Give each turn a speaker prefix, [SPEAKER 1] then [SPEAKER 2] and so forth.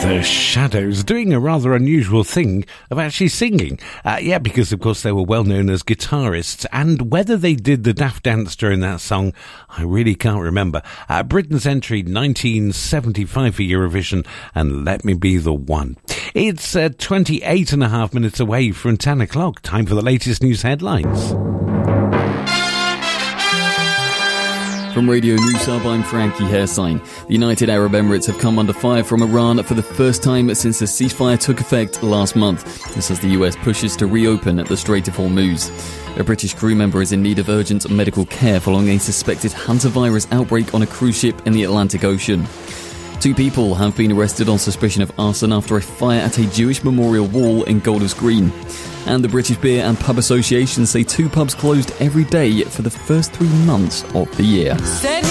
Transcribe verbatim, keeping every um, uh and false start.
[SPEAKER 1] The Shadows, doing a rather unusual thing of actually singing. Uh, yeah, because of course they were well known as guitarists, and whether they did the daft dance during that song, I really can't remember. Uh, Britain's entry nineteen seventy-five for Eurovision, and Let Me Be the One. It's uh, twenty-eight and a half minutes away from ten o'clock. Time for the latest news headlines.
[SPEAKER 2] From Radio News Hub, I'm Frankie Hairsign. The United Arab Emirates have come under fire from Iran for the first time since the ceasefire took effect last month. This as the U S pushes to reopen at the Strait of Hormuz. A British crew member is in need of urgent medical care following a suspected hantavirus outbreak on a cruise ship in the Atlantic Ocean. Two people have been arrested on suspicion of arson after a fire at a Jewish memorial wall in Golders Green. And the British Beer and Pub Association say two pubs closed every day for the first three months of the year.